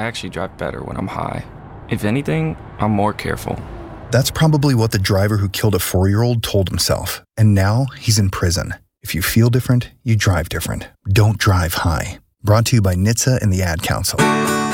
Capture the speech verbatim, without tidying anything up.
actually drive better when I'm high. If anything, I'm more careful. That's probably what the driver who killed a four-year-old told himself, and now he's in prison. If you feel different, you drive different. Don't drive high. Brought to you by N H T S A and the Ad Council.